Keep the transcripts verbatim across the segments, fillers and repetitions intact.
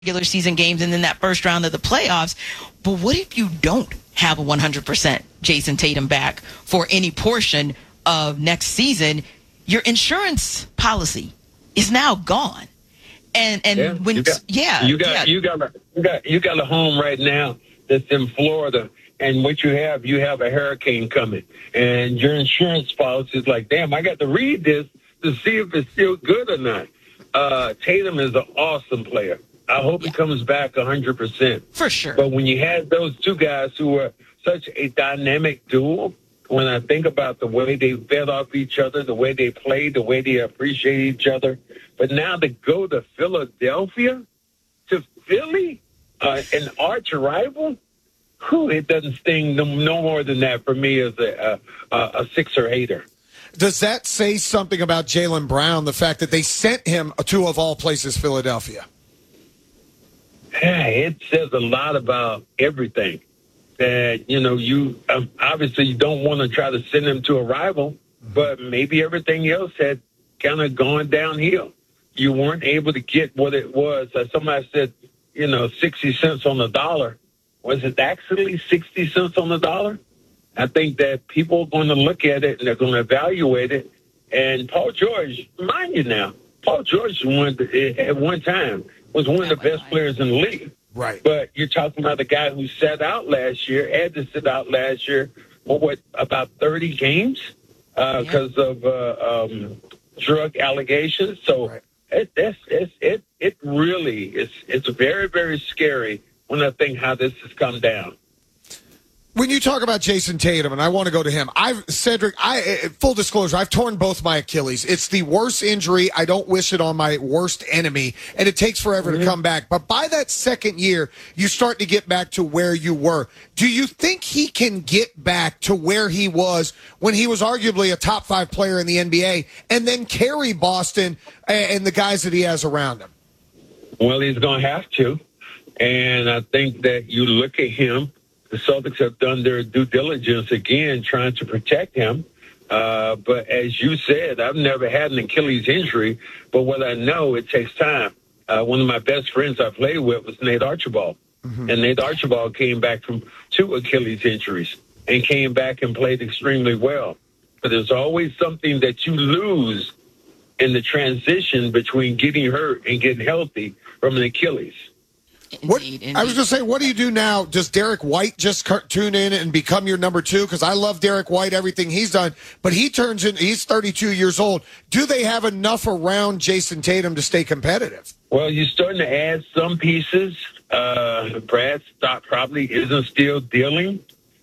regular season games and then that first round of the playoffs. But what if you don't have a one hundred percent Jason Tatum back for any portion of next season? Your insurance policy is now gone. And and yeah, when you got, yeah, you got yeah. you got a, you got you got a home right now that's in Florida, and what you have, you have a hurricane coming, and your insurance policy is like, damn, I got to read this to see if it's still good or not. Uh, Tatum is an awesome player. I hope yeah. he comes back one hundred percent. For sure. But when you had those two guys who were such a dynamic duo, when I think about the way they fed off each other, the way they played, the way they appreciate each other, but now to go to Philadelphia, to Philly, uh, an arch rival, whew, it doesn't sting no, no more than that for me as a, a, a Sixer hater. Does that say something about Jaylen Brown, the fact that they sent him to, of all places, Philadelphia? Yeah, it says a lot about everything. That, you know, you um, obviously you don't want to try to send him to a rival, but maybe everything else had kind of gone downhill. You weren't able to get what it was. Uh, somebody said, you know, sixty cents on the dollar. Was it actually sixty cents on the dollar? I think that people are going to look at it and they're going to evaluate it. And Paul George, mind you now, Paul George one, at one time was one of the best players in the league. Right. But you're talking about the guy who sat out last year, had to sit out last year for what, about thirty games because uh, yeah. of uh, um, drug allegations. So right. it, that's, it's, it it really is it's very, very scary when I think how this has come down. When you talk about Jason Tatum, and I want to go to him, I've Cedric. I full disclosure, I've torn both my Achilles. It's the worst injury. I don't wish it on my worst enemy, and it takes forever mm-hmm. to come back. But by that second year, you start to get back to where you were. Do you think he can get back to where he was when he was arguably a top five player in the N B A, and then carry Boston and the guys that he has around him? Well, he's going to have to, and I think that you look at him. The Celtics have done their due diligence again, trying to protect him. Uh, but as you said, I've never had an Achilles injury, but what I know, it takes time. Uh, one of my best friends I played with was Nate Archibald. Mm-hmm. And Nate Archibald came back from two Achilles injuries and came back and played extremely well. But there's always something that you lose in the transition between getting hurt and getting healthy from an Achilles. What, indeed, indeed. I was going to say, what do you do now? Does Derek White just tune in and become your number two? Because I love Derek White, everything he's done, but he turns in, he's thirty-two years old. Do they have enough around Jason Tatum to stay competitive? Well, you're starting to add some pieces. Uh, Brad Stott probably isn't still dealing.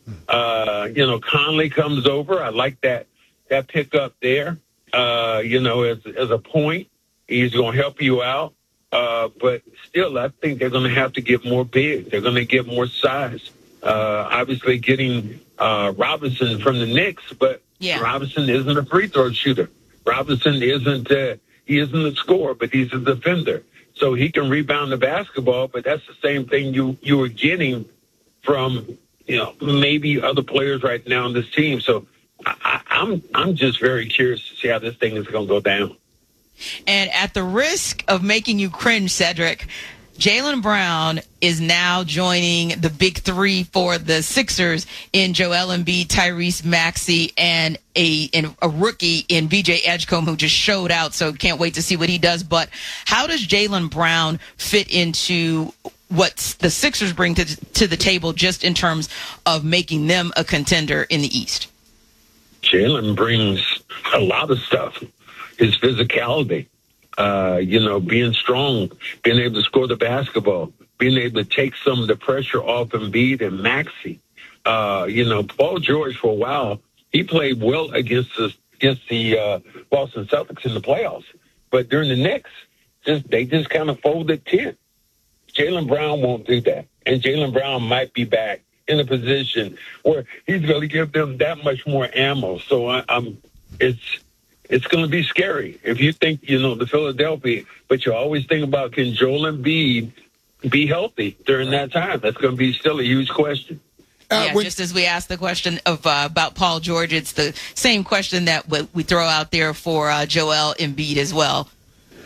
Uh, you know, Conley comes over. I like that, that pickup there. Uh, you know, as, as a point, he's going to help you out. Uh, but still, I think they're going to have to get more big. They're going to get more size. Uh, obviously, getting uh, Robinson from the Knicks, but yeah. Robinson isn't a free throw shooter. Robinson isn't uh, he isn't a scorer, but he's a defender. So he can rebound the basketball. But that's the same thing you you were getting from you know maybe other players right now on this team. So I, I, I'm I'm just very curious to see how this thing is going to go down. And at the risk of making you cringe, Cedric, Jaylen Brown is now joining the big three for the Sixers in Joel Embiid, Tyrese Maxey, and a and a rookie in B J Edgecombe who just showed out. So can't wait to see what he does. But how does Jaylen Brown fit into what the Sixers bring to, to the table just in terms of making them a contender in the East? Jaylen brings a lot of stuff. His physicality, uh, you know, being strong, being able to score the basketball, being able to take some of the pressure off Embiid and Maxey. Uh, you know, Paul George, for a while, he played well against the, against the uh, Boston Celtics in the playoffs. But during the Knicks, just they just kind of folded ten. Jaylen Brown won't do that. And Jaylen Brown might be back in a position where he's going to give them that much more ammo. So I, I'm, it's... It's going to be scary if you think, you know, the Philadelphia, but you always think about can Joel Embiid be healthy during that time? That's going to be still a huge question. Uh, yeah, when, just as we asked the question of uh, about Paul George, it's the same question that we throw out there for uh, Joel Embiid as well.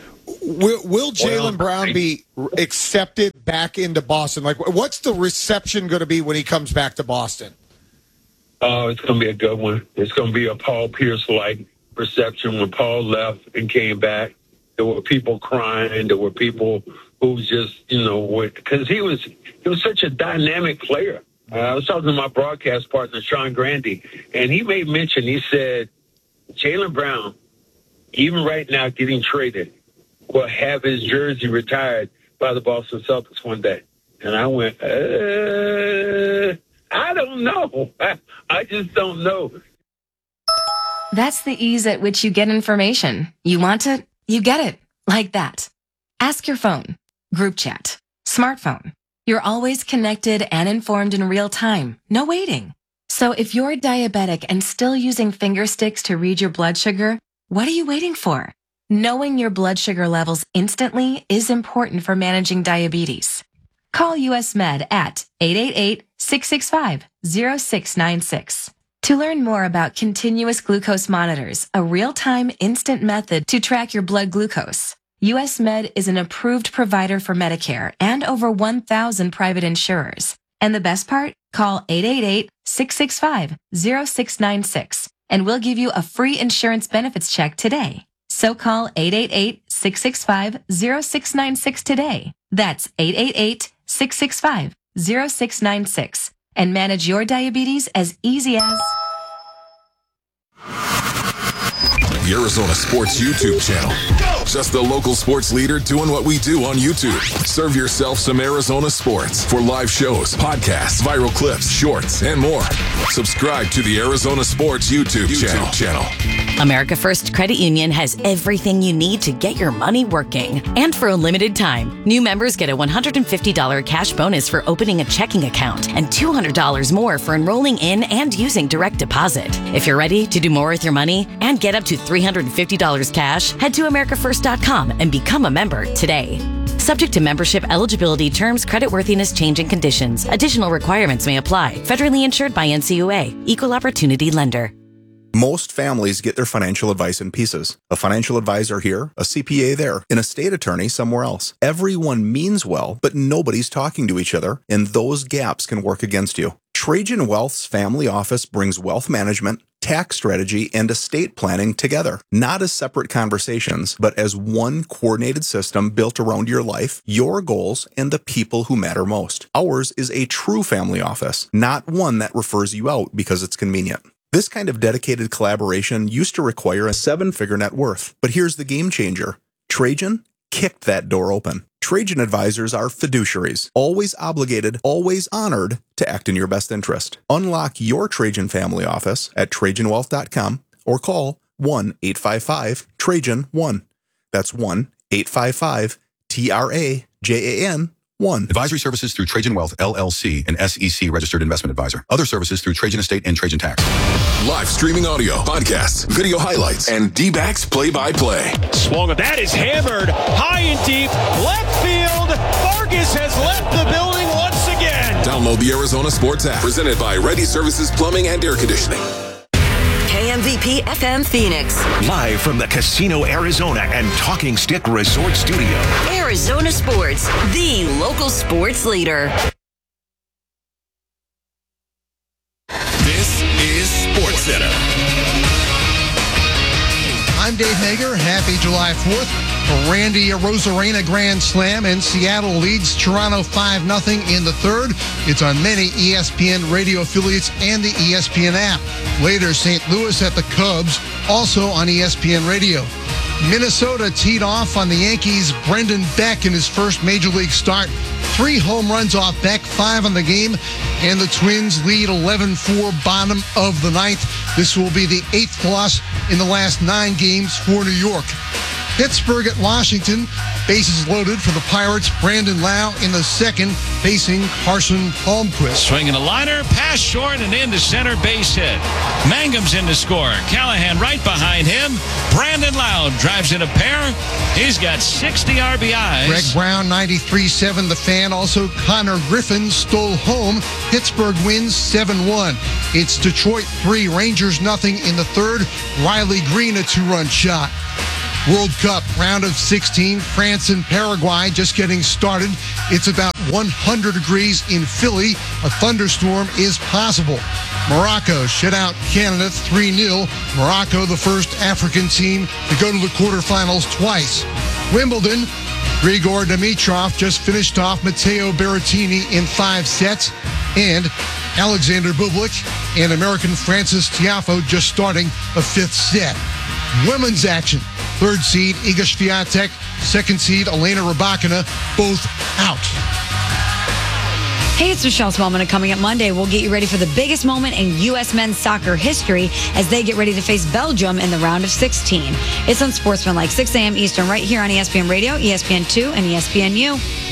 Will, will Jaylen Brown be accepted back into Boston? Like, what's the reception going to be when he comes back to Boston? Oh, it's going to be a good one. It's going to be a Paul Pierce-like reception. When Paul left and came back, there were people crying. There were people who just, you know, because he was he was such a dynamic player. Uh, I was talking to my broadcast partner, Sean Grandy, and he made mention. He said, Jaylen Brown, even right now getting traded, will have his jersey retired by the Boston Celtics one day. And I went, uh, I don't know. I, I just don't know. That's the ease at which you get information. You want it, you get it. Like that. Ask your phone, group chat, smartphone. You're always connected and informed in real time. No waiting. So if you're diabetic and still using finger sticks to read your blood sugar, what are you waiting for? Knowing your blood sugar levels instantly is important for managing diabetes. Call U S Med at eight eight eight, six six five, zero six nine six. To learn more about continuous glucose monitors, a real-time instant method to track your blood glucose, U S Med is an approved provider for Medicare and over one thousand private insurers. And the best part? Call eight eight eight, six six five, zero six nine six and we'll give you a free insurance benefits check today. So call eight eight eight, six six five, zero six nine six today. That's eight eight eight, six six five, zero six nine six. And manage your diabetes as easy as... The Arizona Sports YouTube channel. Just the local sports leader doing what we do on YouTube. Serve yourself some Arizona sports for live shows, podcasts, viral clips, shorts, and more. Subscribe to the Arizona Sports YouTube, YouTube channel. channel. America First Credit Union has everything you need to get your money working. And for a limited time, new members get a one hundred fifty dollars cash bonus for opening a checking account and two hundred dollars more for enrolling in and using direct deposit. If you're ready to do more with your money and get up to three hundred fifty dollars cash, head to america first dot com and become a member today. Subject to membership eligibility, terms, creditworthiness, changing conditions. Additional requirements may apply. Federally insured by N C U A. Equal Opportunity Lender. Most families get their financial advice in pieces. A financial advisor here, a C P A there, an estate attorney somewhere else. Everyone means well, but nobody's talking to each other, and those gaps can work against you. Trajan Wealth's family office brings wealth management, tax strategy, and estate planning together, not as separate conversations, but as one coordinated system built around your life, your goals, and the people who matter most. Ours is a true family office, not one that refers you out because it's convenient. This kind of dedicated collaboration used to require a seven-figure net worth, but here's the game changer. Trajan kicked that door open. Trajan advisors are fiduciaries, always obligated, always honored to act in your best interest. Unlock your Trajan family office at trajan wealth dot com or call one eight five five Trajan one. That's one eight five five T R A J A N one. Advisory services through Trajan Wealth, L L C, an S E C registered investment advisor. Other services through Trajan Estate and Trajan Tax. Live streaming audio, podcasts, video highlights, and D-backs play-by-play. Swung. That is hammered high and deep. Left field. Vargas has left the building once again. Download the Arizona Sports app. Presented by Ready Services Plumbing and Air Conditioning. K M V P F M Phoenix. Live from the Casino Arizona and Talking Stick Resort Studio. Arizona Sports, the local sports leader. This is Sports Center. I'm Dave Hager. Happy July fourth. Randy Arozarena Grand Slam, and Seattle leads Toronto five nothing in the third. It's on many E S P N radio affiliates and the E S P N app. Later, Saint Louis at the Cubs, also on E S P N radio. Minnesota teed off on the Yankees' Brendan Beck in his first Major League start. Three home runs off Beck, five on the game, and the Twins lead eleven four bottom of the ninth. This will be the eighth loss in the last nine games for New York. Pittsburgh at Washington, bases loaded for the Pirates. Brandon Lau in the second, facing Carson Palmquist. Swinging a liner, pass short and into center, base hit. Mangum's in to score. Callahan right behind him. Brandon Lau drives in a pair. He's got sixty R B Is. Greg Brown, ninety-three seven. The Fan. Also, Connor Griffin stole home. Pittsburgh wins seven one. It's Detroit three, Rangers nothing in the third. Riley Green, a two-run shot. World Cup round of sixteen, France and Paraguay just getting started. It's about one hundred degrees in Philly. A thunderstorm is possible. Morocco shut out Canada three nil. Morocco, the first African team to go to the quarterfinals twice. Wimbledon, Grigor Dimitrov just finished off Matteo Berrettini in five sets. And Alexander Bublik and American Francis Tiafoe just starting a fifth set. Women's action. Third seed Iga Swiatek, second seed Elena Rybakina, both out. Hey, it's Michelle Smallman, and coming up Monday, we'll get you ready for the biggest moment in U S men's soccer history as they get ready to face Belgium in the round of sixteen. It's on Sportsman like six a.m. Eastern right here on E S P N Radio, E S P N two, and E S P N U.